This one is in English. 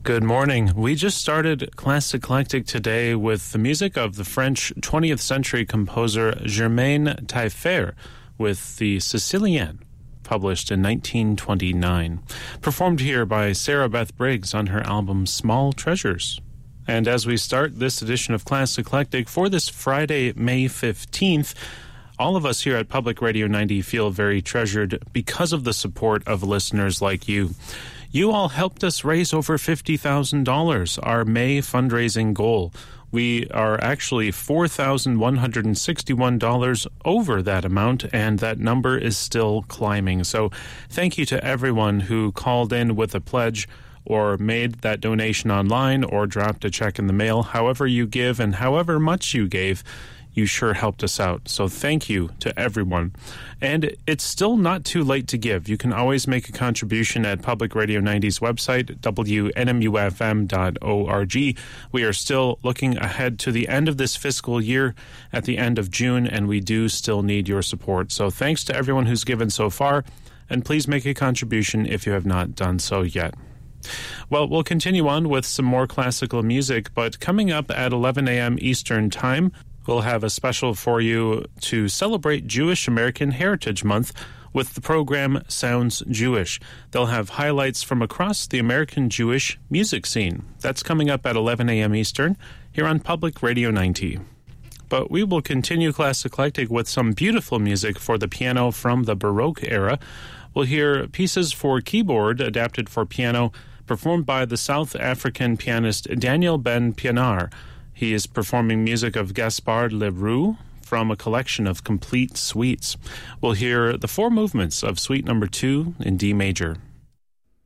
Good morning. We just started Class Eclectic today with the music of the French 20th century composer Germain Taillefer with the Sicilienne, published in 1929, performed here by Sarah Beth Briggs on her album Small Treasures. And as we start this edition of Class Eclectic for this Friday, May 15th, all of us here at Public Radio 90 feel very treasured because of the support of listeners like you. You all helped us raise over $50,000, our May fundraising goal. We are actually $4,161 over that amount, and that number is still climbing. So thank you to everyone who called in with a pledge or made that donation online or dropped a check in the mail. However you give and however much you gave, you sure helped us out. So thank you to everyone. And it's still not too late to give. You can always make a contribution at Public Radio 90's website, WNMUFM.org. We are still looking ahead to the end of this fiscal year at the end of June, and we do still need your support. So thanks to everyone who's given so far, and please make a contribution if you have not done so yet. Well, we'll continue on with some more classical music, but coming up at 11 a.m. Eastern Time, we'll have a special for you to celebrate Jewish American Heritage Month with the program Sounds Jewish. They'll have highlights from across the American Jewish music scene. That's coming up at 11 a.m. Eastern here on Public Radio 90. But we will continue Class Eclectic with some beautiful music for the piano from the Baroque era. We'll hear pieces for keyboard adapted for piano performed by the South African pianist Daniel Ben Pienaar. He is performing music of Gaspard Leroux from a collection of complete suites. We'll hear the four movements of Suite Number 2 in D major.